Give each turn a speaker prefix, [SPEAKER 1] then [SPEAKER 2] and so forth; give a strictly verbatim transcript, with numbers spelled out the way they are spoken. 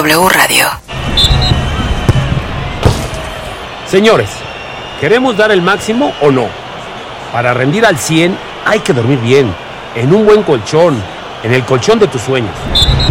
[SPEAKER 1] W Radio.
[SPEAKER 2] Señores, ¿queremos dar el máximo o no? Para rendir al cien hay que dormir bien, en un buen colchón, en el colchón de tus sueños.